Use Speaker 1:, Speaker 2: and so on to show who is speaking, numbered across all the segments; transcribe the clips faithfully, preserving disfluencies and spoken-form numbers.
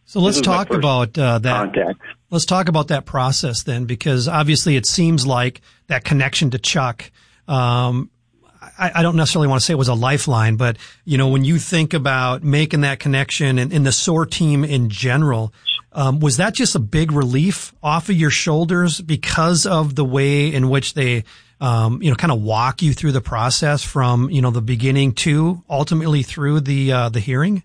Speaker 1: So let's talk about uh, that.
Speaker 2: Contact.
Speaker 1: Let's talk about that process then, because obviously it seems like that connection to Chuck. Um, I, I don't necessarily want to say it was a lifeline, but you know, when you think about making that connection and, and the S O A R team in general, um, was that just a big relief off of your shoulders because of the way in which they, um, you know, kind of walk you through the process from, you know, the beginning to ultimately through the uh, the hearing?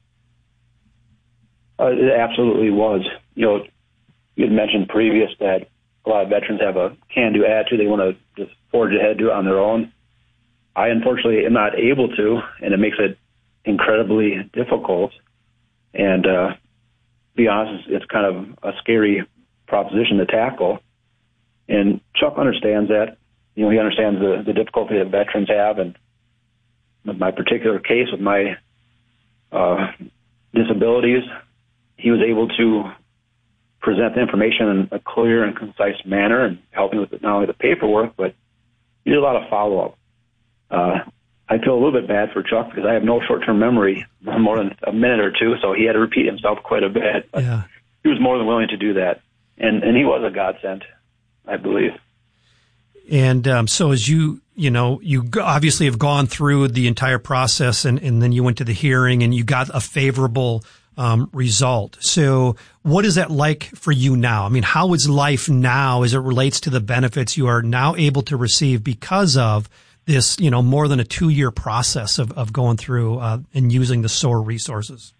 Speaker 2: Uh, it absolutely was. You know, you had mentioned previous that a lot of veterans have a can-do attitude. They want to just forge ahead, do it on their own. I unfortunately am not able to, and it makes it incredibly difficult. And uh, to be honest, it's kind of a scary proposition to tackle. And Chuck understands that. You know, he understands the, the difficulty that veterans have. And with my particular case, with my uh, disabilities, he was able to present the information in a clear and concise manner and help me with not only the paperwork, but he did a lot of follow-up. Uh, I feel a little bit bad for Chuck because I have no short-term memory, more than a minute or two, so he had to repeat himself quite a bit. But
Speaker 1: yeah.
Speaker 2: He was more than willing to do that, and, and he was a godsend, I believe.
Speaker 1: And um, so as you, you know, you obviously have gone through the entire process, and, and then you went to the hearing and you got a favorable Um, result. So what is that like for you now? I mean, how is life now as it relates to the benefits you are now able to receive because of this, you know, more than a two year process of, of going through uh, and using the S O A R resources?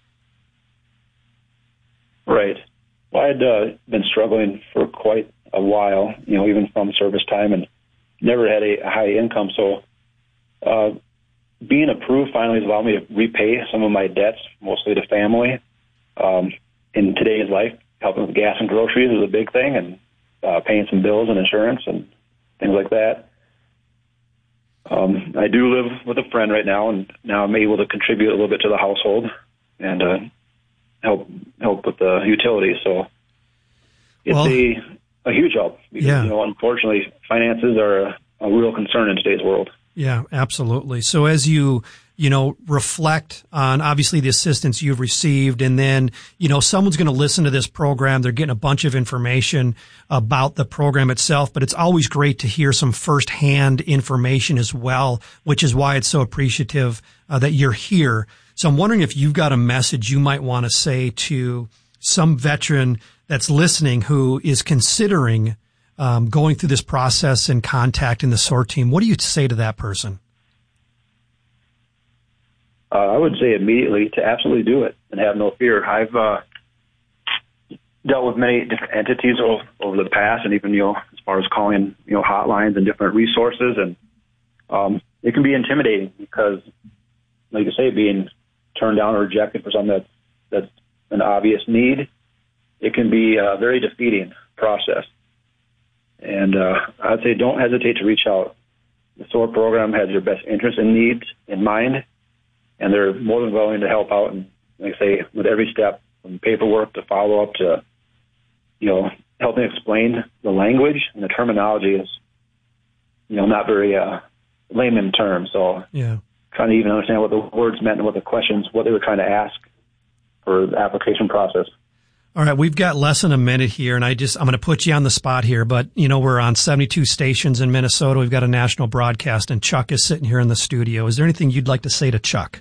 Speaker 2: Right. Well, I'd uh, been struggling for quite a while, you know, even from service time, and never had a, a high income. So, uh, being approved finally has allowed me to repay some of my debts, mostly to family. Um, in today's life, helping with gas and groceries is a big thing, and uh, paying some bills and insurance and things like that. Um, I do live with a friend right now, and now I'm able to contribute a little bit to the household and uh, help help with the utilities. So it's
Speaker 1: well,
Speaker 2: a a huge help. Because,
Speaker 1: yeah.
Speaker 2: you know, unfortunately, finances are a, a real concern in today's world.
Speaker 1: Yeah, absolutely. So as you, you know, reflect on obviously the assistance you've received, and then, you know, someone's going to listen to this program. They're getting a bunch of information about the program itself, but it's always great to hear some firsthand information as well, which is why it's so appreciative uh, that you're here. So I'm wondering if you've got a message you might want to say to some veteran that's listening who is considering Um, going through this process and contacting the S O A R team. What do you say to that person?
Speaker 2: Uh, I would say immediately to absolutely do it and have no fear. I've uh, dealt with many different entities over, over the past, and even, you know, as far as calling, you know, hotlines and different resources, and um, it can be intimidating because, like you say, being turned down or rejected for something that's, that's an obvious need, it can be a very defeating process. And uh, I'd say don't hesitate to reach out. The S O A R program has your best interest and needs in mind, and they're more than willing to help out. And like I say, with every step, from paperwork to follow-up to, you know, helping explain the language and the terminology is, you know, not very uh, layman terms. So
Speaker 1: yeah,
Speaker 2: trying to even understand what the words meant and what the questions, what they were trying to ask for the application process.
Speaker 1: All right, we've got less than a minute here, and I just, I'm going to put you on the spot here, but, you know, we're on seventy-two stations in Minnesota. We've got a national broadcast, and Chuck is sitting here in the studio. Is there anything you'd like to say to Chuck?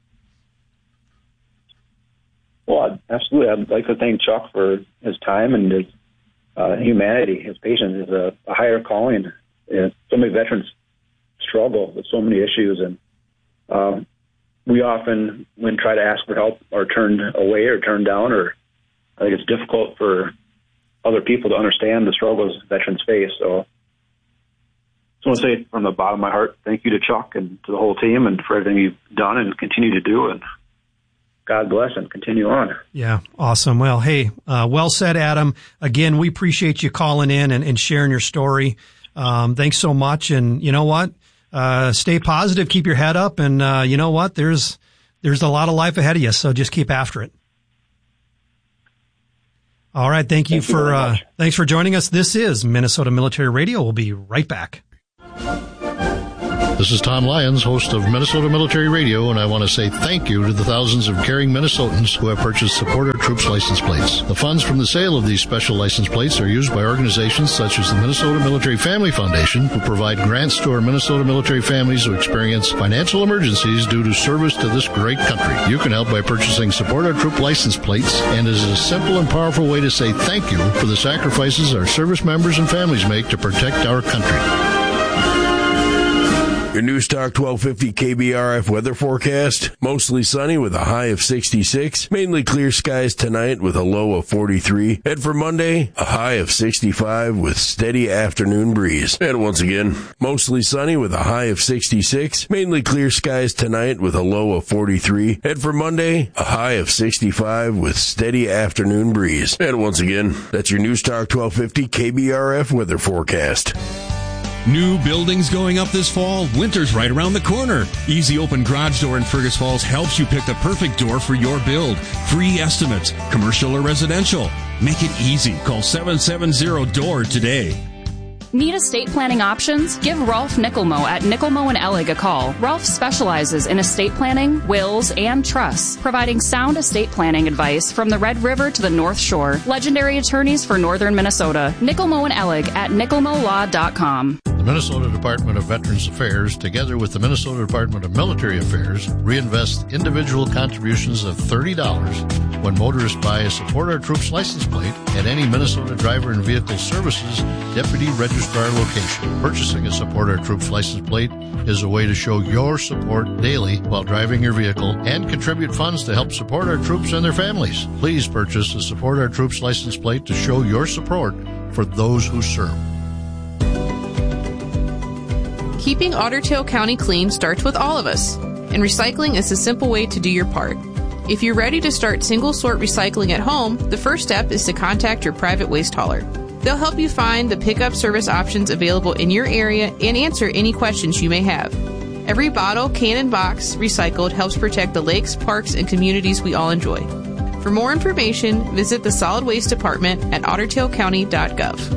Speaker 2: Well, absolutely. I'd like to thank Chuck for his time and his uh, humanity. His patience is a, a higher calling. And so many veterans struggle with so many issues, and um, we often, when try to ask for help, are turned away or turned down, or I think it's difficult for other people to understand the struggles veterans face. So I just want to say from the bottom of my heart, thank you to Chuck and to the whole team and for everything you've done and continue to do. And God bless and continue on.
Speaker 1: Yeah, awesome. Well, hey, uh, well said, Adam. Again, we appreciate you calling in and, and sharing your story. Um, thanks so much. And you know what? Uh, stay positive, keep your head up. And uh, you know what? There's there's a lot of life ahead of you, so just keep after it. All right. Thank you
Speaker 2: Thank you
Speaker 1: for,
Speaker 2: very
Speaker 1: uh,
Speaker 2: much.
Speaker 1: thanks for joining us. This is Minnesota Military Radio. We'll be right back.
Speaker 3: This is Tom Lyons, host of Minnesota Military Radio, and I want to say thank you to the thousands of caring Minnesotans who have purchased Support Our Troops license plates. The funds from the sale of these special license plates are used by organizations such as the Minnesota Military Family Foundation, who provide grants to our Minnesota military families who experience financial emergencies due to service to this great country. You can help by purchasing Support Our Troop license plates, and it is a simple and powerful way to say thank you for the sacrifices our service members and families make to protect our country.
Speaker 4: Your News Talk twelve fifty K B R F weather forecast. Mostly sunny with a high of sixty-six. Mainly clear skies tonight with a low of forty-three. And for Monday, a high of sixty-five with steady afternoon breeze. And once again, mostly sunny with a high of sixty-six. Mainly clear skies tonight with a low of forty-three. And for Monday, a high of sixty-five with steady afternoon breeze. And once again, that's your News Talk twelve fifty K B R F weather forecast.
Speaker 5: New buildings going up this fall? Winter's right around the corner. Easy Open Garage Door in Fergus Falls helps you pick the perfect door for your build. Free estimates, commercial or residential. Make it easy. Call seven seven zero D O O R today.
Speaker 6: Need estate planning options? Give Rolf Nickelmo at Nickelmo and Ellig a call. Rolf specializes in estate planning, wills, and trusts, providing sound estate planning advice from the Red River to the North Shore. Legendary attorneys for northern Minnesota. Nickelmo and Ellig at nickelmo law dot com.
Speaker 3: The Minnesota Department of Veterans Affairs, together with the Minnesota Department of Military Affairs, reinvest individual contributions of thirty dollars when motorists buy a Support Our Troops license plate at any Minnesota Driver and Vehicle Services Deputy Registrar location. Purchasing a Support Our Troops license plate is a way to show your support daily while driving your vehicle and contribute funds to help support our troops and their families. Please purchase a Support Our Troops license plate to show your support for those who serve.
Speaker 7: Keeping Otter Tail County clean starts with all of us, and recycling is a simple way to do your part. If you're ready to start single-sort recycling at home, the first step is to contact your private waste hauler. They'll help you find the pickup service options available in your area and answer any questions you may have. Every bottle, can, and box recycled helps protect the lakes, parks, and communities we all enjoy. For more information, visit the Solid Waste Department at otter tail county dot gov.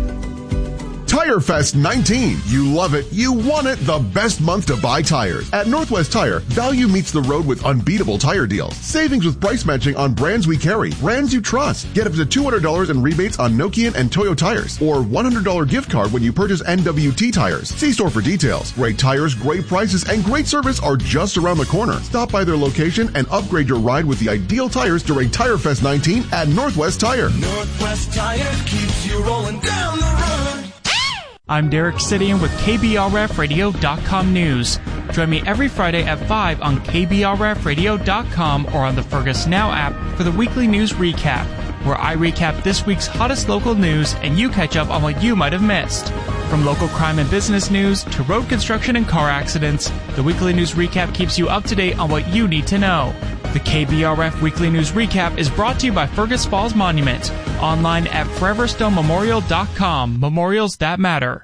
Speaker 8: Tire Fest nineteen. You love it. You want it. The best month to buy tires. At Northwest Tire, value meets the road with unbeatable tire deals. Savings with price matching on brands we carry, brands you trust. Get up to two hundred dollars in rebates on Nokian and Toyo tires, or one hundred dollars gift card when you purchase N W T tires. See store for details. Great tires, great prices, and great service are just around the corner. Stop by their location and upgrade your ride with the ideal tires during Tire Fest nineteen at Northwest Tire.
Speaker 9: Northwest Tire keeps you rolling down the road.
Speaker 10: I'm Derek Sidian with K B R F radio dot com News. Join me every Friday at five on K B R F radio dot com or on the Fergus Now app for the weekly news recap, where I recap this week's hottest local news and you catch up on what you might have missed. From local crime and business news to road construction and car accidents, the weekly news recap keeps you up to date on what you need to know. The K B R F Weekly News Recap is brought to you by Fergus Falls Monument, online at forever stone memorial dot com, memorials that matter.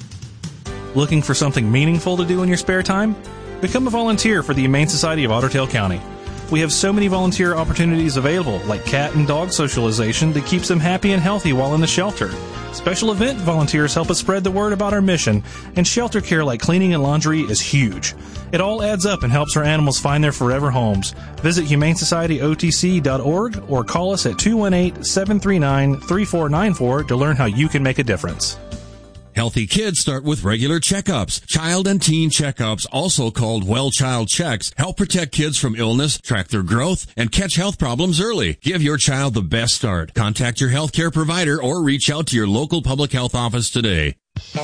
Speaker 11: Looking for something meaningful to do in your spare time? Become a volunteer for the Humane Society of Otter Tail County. We have so many volunteer opportunities available, like cat and dog socialization that keeps them happy and healthy while in the shelter. Special event volunteers help us spread the word about our mission, and shelter care like cleaning and laundry is huge. It all adds up and helps our animals find their forever homes. Visit humane society o t c dot org or call us at two one eight, seven three nine, three four nine four to learn how you can make a difference.
Speaker 5: Healthy kids start with regular checkups. Child and teen checkups, also called well child checks, help protect kids from illness, track their growth, and catch health problems early. Give your child the best start. Contact your healthcare provider or reach out to your local public health office today.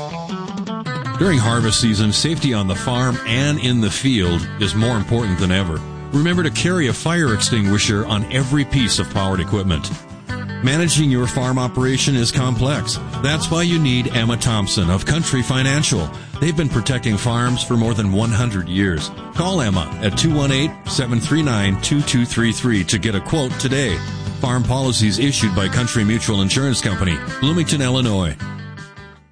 Speaker 5: During harvest season, safety on the farm and in the field is more important than ever. Remember to carry a fire extinguisher on every piece of powered equipment. Managing your farm operation is complex. That's why you need Emma Thompson of Country Financial. They've been protecting farms for more than one hundred years. Call Emma at two one eight, seven three nine, two two three three to get a quote today. Farm policies issued by Country Mutual Insurance Company, Bloomington, Illinois.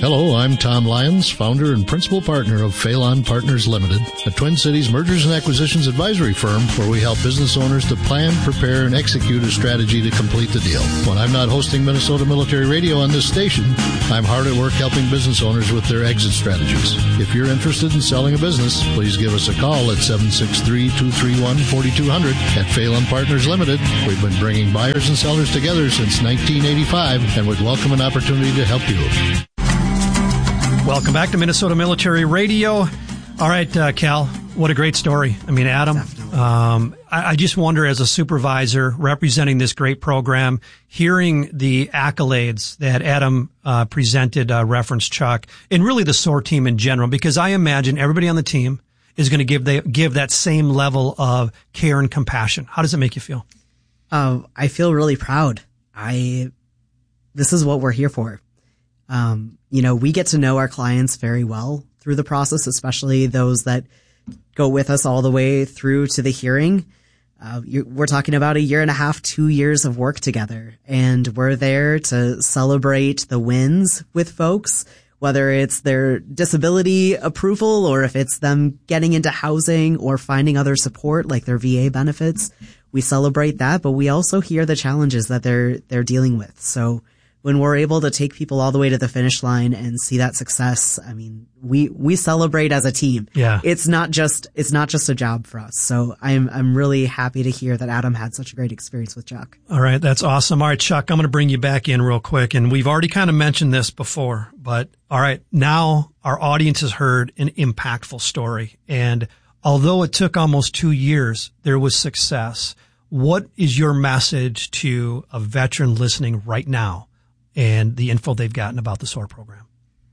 Speaker 3: Hello, I'm Tom Lyons, founder and principal partner of Phelan Partners Limited, a Twin Cities mergers and acquisitions advisory firm where we help business owners to plan, prepare, and execute a strategy to complete the deal. When I'm not hosting Minnesota Military Radio on this station, I'm hard at work helping business owners with their exit strategies. If you're interested in selling a business, please give us a call at seven six three, two three one, four two zero zero. At Phelan Partners Limited, we've been bringing buyers and sellers together since nineteen eighty-five and would welcome an opportunity to help you.
Speaker 1: Welcome back to Minnesota Military Radio. All right, uh, Cal, what a great story. I mean, Adam, um, I, I just wonder, as a supervisor representing this great program, hearing the accolades that Adam uh, presented, uh, reference Chuck, and really the S O A R team in general, because I imagine everybody on the team is going to give the, give that same level of care and compassion. How does it make you feel?
Speaker 12: Uh, I feel really proud. I, this is what we're here for. Um, you know, we get to know our clients very well through the process, especially those that go with us all the way through to the hearing. Uh, you, we're talking about a year and a half, two years of work together, and we're there to celebrate the wins with folks, whether it's their disability approval or if it's them getting into housing or finding other support like their V A benefits. We celebrate that, but we also hear the challenges that they're, they're dealing with. So when we're able to take people all the way to the finish line and see that success, I mean, we, we celebrate as a team.
Speaker 1: Yeah.
Speaker 12: It's not just, it's not just a job for us. So I'm, I'm really happy to hear that Adam had such a great experience with Chuck.
Speaker 1: All right. That's awesome. All right, Chuck, I'm going to bring you back in real quick. And we've already kind of mentioned this before, but all right, now our audience has heard an impactful story. And although it took almost two years, there was success. What is your message to a veteran listening right now and the info they've gotten about the S O A R program?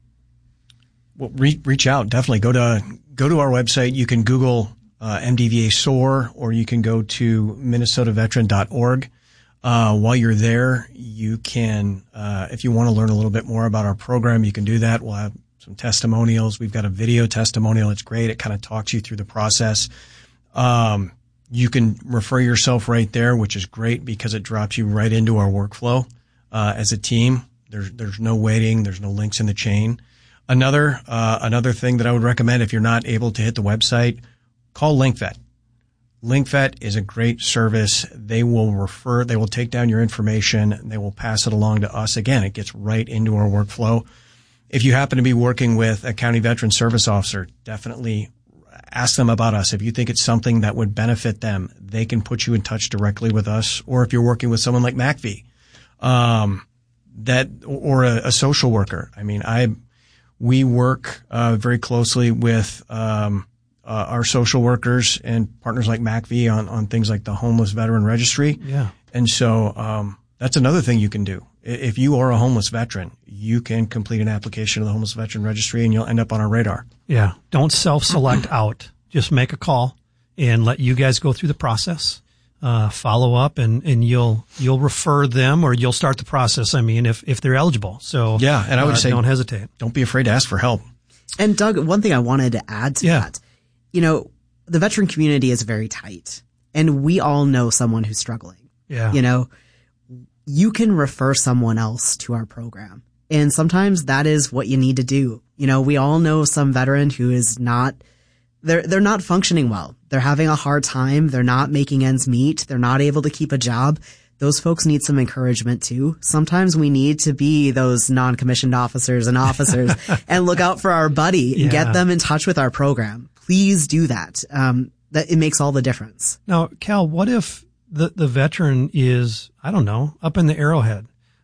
Speaker 13: Well, re- reach out. Definitely go to, go to our website. You can Google, uh, M D V A S O A R, or you can go to minnesota veteran dot org. Uh, while you're there, you can, uh, if you want to learn a little bit more about our program, you can do that. We'll have some testimonials. We've got a video testimonial. It's great. It kind of talks you through the process. Um, you can refer yourself right there, which is great because it drops you right into our workflow. Uh, as a team, there's, there's no waiting. There's no links in the chain. Another, uh, another thing that I would recommend if you're not able to hit the website, call LinkVet. LinkVet is a great service. They will refer, they will take down your information. They will pass it along to us. Again, it gets right into our workflow. If you happen to be working with a county veteran service officer, definitely ask them about us. If you think it's something that would benefit them, they can put you in touch directly with us. Or if you're working with someone like MACV, Um, that, or a, a social worker. I mean, I, we work, uh, very closely with, um, uh, our social workers and partners like MACV on, on things like the Homeless Veteran Registry.
Speaker 1: Yeah.
Speaker 13: And so, um, that's another thing you can do. If you are a homeless veteran, you can complete an application to the Homeless Veteran Registry and you'll end up on our radar.
Speaker 1: Yeah. Don't self-select out. Just make a call and let you guys go through the process. Uh, follow up and, and you'll, you'll refer them or you'll start the process. I mean, if, if they're eligible. So
Speaker 13: yeah. And I would
Speaker 1: uh,
Speaker 13: say
Speaker 1: don't hesitate.
Speaker 13: Don't be afraid to ask for help.
Speaker 12: And Doug, one thing I wanted to add to
Speaker 1: yeah.
Speaker 12: that, you know, the veteran community is very tight and we all know someone who's struggling.
Speaker 1: Yeah.
Speaker 12: You know, you can refer someone else to our program. And sometimes that is what you need to do. You know, we all know some veteran who is not They're, they're not functioning well. They're having a hard time. They're not making ends meet. They're not able to keep a job. Those folks need some encouragement too. Sometimes we need to be those non-commissioned officers and officers and look out for our buddy and
Speaker 1: Yeah.
Speaker 12: get them in touch with our program. Please do that. Um, that it makes all the difference.
Speaker 1: Now, Cal, what if the, the veteran is, I don't know, up in the Arrowhead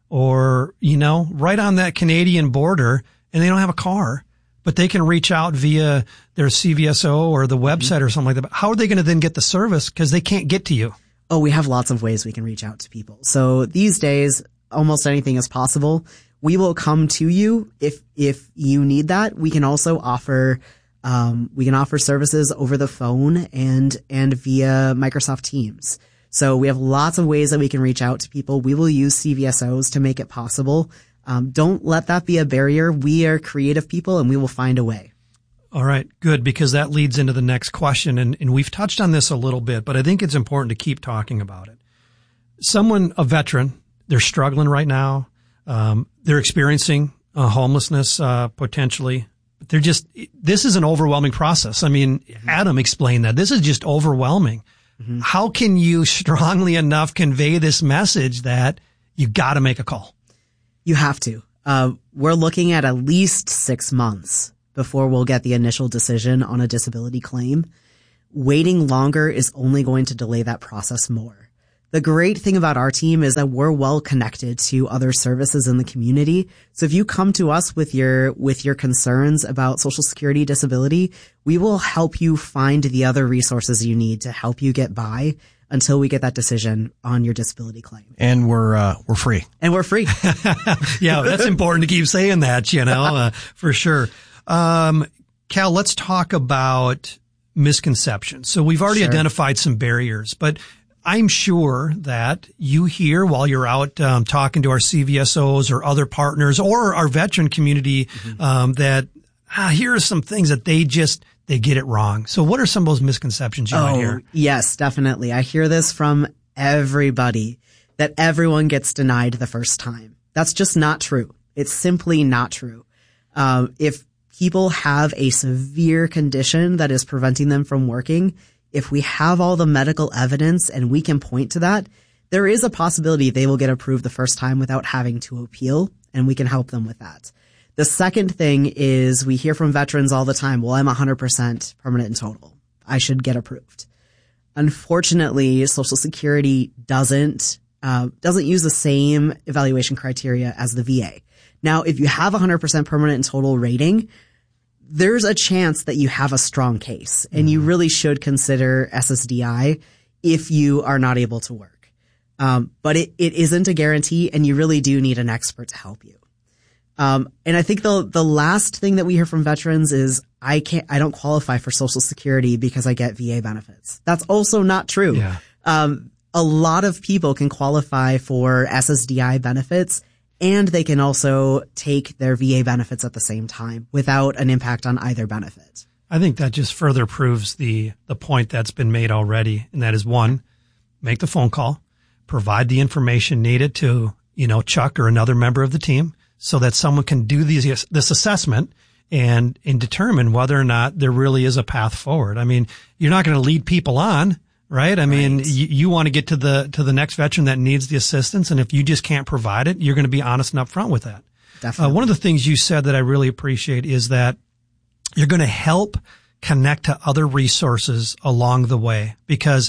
Speaker 1: or, you know, right on that Canadian border and they don't have a car? But they can reach out via their C V S O or the website or something like that. But how are they going to then get the service? Because they can't get to you.
Speaker 12: Oh, we have lots of ways we can reach out to people. So these days, almost anything is possible. We will come to you if, if you need that. We can also offer, um, we can offer services over the phone and, and via Microsoft Teams. So we have lots of ways that we can reach out to people. We will use C V S Os to make it possible. Um, don't let that be a barrier. We are creative people and we will find a way.
Speaker 1: All right, good, because that leads into the next question. And, and we've touched on this a little bit, but I think it's important to keep talking about it. Someone, a veteran, they're struggling right now. Um, they're experiencing uh, homelessness, uh, potentially. But they're just, this is an overwhelming process. I mean, mm-hmm. Adam explained that. This is just overwhelming. Mm-hmm. How can you strongly enough convey this message that you got to make a call?
Speaker 12: You have to. Uh, we're looking at at least six months before we'll get the initial decision on a disability claim. Waiting longer is only going to delay that process more. The great thing about our team is that we're well connected to other services in the community. So if you come to us with your, with your concerns about Social Security disability, we will help you find the other resources you need to help you get by until we get that decision on your disability claim.
Speaker 13: And we're, uh, we're free.
Speaker 12: And we're free.
Speaker 1: Yeah, that's important to keep saying that, you know, uh, for sure. Um, Cal, let's talk about misconceptions. So we've already sure. identified some barriers, but I'm sure that you hear while you're out um, talking to our C V S Os or other partners or our veteran community mm-hmm. um, that ah, here are some things that they just they get it wrong. So what are some of those misconceptions you
Speaker 12: oh,
Speaker 1: might hear?
Speaker 12: Yes, definitely. I hear this from everybody that everyone gets denied the first time. That's just not true. It's simply not true. Um, if people have a severe condition that is preventing them from working, if we have all the medical evidence and we can point to that, there is a possibility they will get approved the first time without having to appeal, and we can help them with that. The second thing is we hear from veterans all the time, well, I'm one hundred percent permanent and total. I should get approved. Unfortunately, Social Security doesn't, uh, doesn't use the same evaluation criteria as the V A. Now, if you have one hundred percent permanent and total rating, there's a chance that you have a strong case, and you really should consider S S D I if you are not able to work. Um, but it, it isn't a guarantee, and you really do need an expert to help you. Um, and I think the, the last thing that we hear from veterans is I can't, I don't qualify for Social Security because I get V A benefits. That's also not true.
Speaker 1: Yeah.
Speaker 12: Um, a lot of people can qualify for S S D I benefits, and they can also take their V A benefits at the same time without an impact on either benefit.
Speaker 1: I think that just further proves the, the point that's been made already. And that is one, make the phone call, provide the information needed to, you know, Chuck or another member of the team so that someone can do these, this assessment and, and determine whether or not there really is a path forward. I mean, you're not going to lead people on. Right. I mean, right. you, you want to get to the, to the next veteran that needs the assistance. And if you just can't provide it, you're going to be honest and upfront with that.
Speaker 12: Definitely.
Speaker 1: Uh, one of the things you said that I really appreciate is that you're going to help connect to other resources along the way, because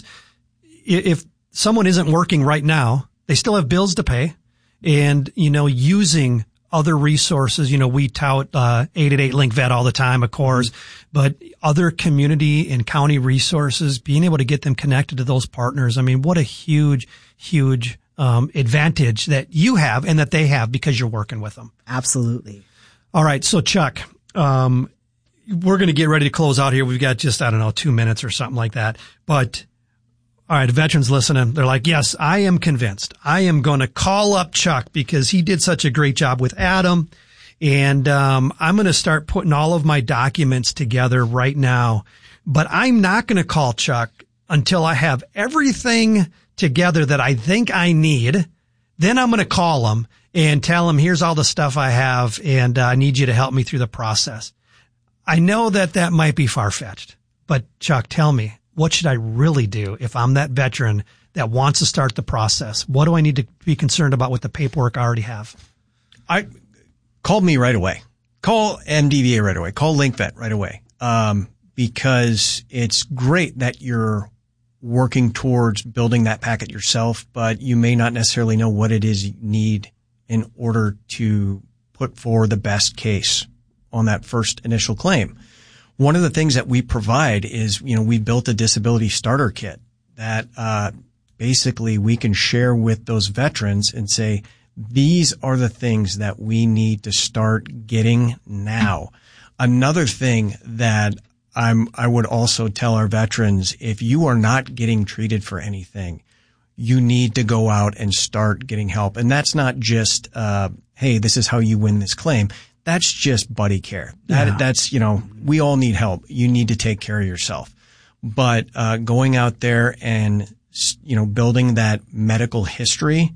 Speaker 1: if someone isn't working right now, they still have bills to pay, and, you know, using other resources, you know, we tout, uh, eight eight eight Link Vet all the time, of course, but other community and county resources, being able to get them connected to those partners. I mean, what a huge, huge, um, advantage that you have and that they have because you're working with them.
Speaker 12: Absolutely.
Speaker 1: All right. So Chuck, um, we're going to get ready to close out here. We've got just, I don't know, two minutes or something like that, but all right, veterans listening, they're like, yes, I am convinced. I am going to call up Chuck because he did such a great job with Adam. And um I'm going to start putting all of my documents together right now. But I'm not going to call Chuck until I have everything together that I think I need. Then I'm going to call him and tell him, here's all the stuff I have, and uh, I need you to help me through the process. I know that that might be far-fetched, but Chuck, tell me, what should I really do if I'm that veteran that wants to start the process? What do I need to be concerned about with the paperwork I already have?
Speaker 13: I call me right away. Call M D V A right away. Call LinkVet right away. Um, because it's great that you're working towards building that packet yourself, but you may not necessarily know what it is you need in order to put forward the best case on that first initial claim. One of the things that we provide is, you know, we built a disability starter kit that, uh, basically we can share with those veterans and say, these are the things that we need to start getting now. Another thing that I'm, I would also tell our veterans, if you are not getting treated for anything, you need to go out and start getting help. And that's not just, uh, hey, this is how you win this claim. That's just buddy care. That, yeah. That's, you know, we all need help. You need to take care of yourself. But, uh, going out there and, you know, building that medical history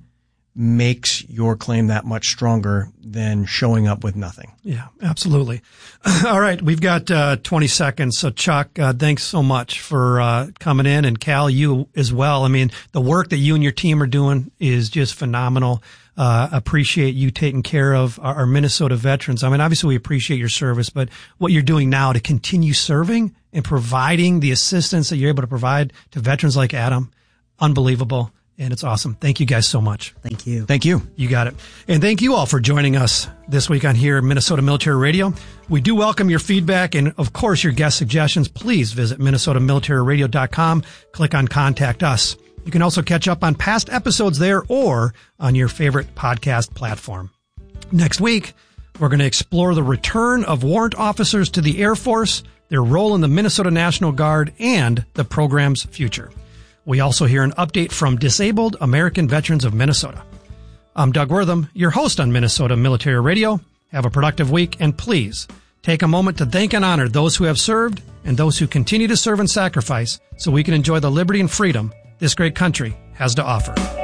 Speaker 13: makes your claim that much stronger than showing up with nothing.
Speaker 1: Yeah, absolutely. All right, we've got uh, twenty seconds. So, Chuck, uh, thanks so much for uh, coming in, and Cal, you as well. I mean, the work that you and your team are doing is just phenomenal. Uh, appreciate you taking care of our, our Minnesota veterans. I mean, obviously we appreciate your service, but what you're doing now to continue serving and providing the assistance that you're able to provide to veterans like Adam, unbelievable. And it's awesome. Thank you guys so much.
Speaker 12: Thank you.
Speaker 13: Thank you.
Speaker 1: You got it. And thank you all for joining us this week on here at Minnesota Military Radio. We do welcome your feedback and, of course, your guest suggestions. Please visit minnesota military radio dot com. Click on Contact Us. You can also catch up on past episodes there or on your favorite podcast platform. Next week, we're going to explore the return of warrant officers to the Air Force, their role in the Minnesota National Guard, and the program's future. We also hear an update from Disabled American Veterans of Minnesota. I'm Doug Wortham, your host on Minnesota Military Radio. Have a productive week, and please take a moment to thank and honor those who have served and those who continue to serve and sacrifice so we can enjoy the liberty and freedom this great country has to offer.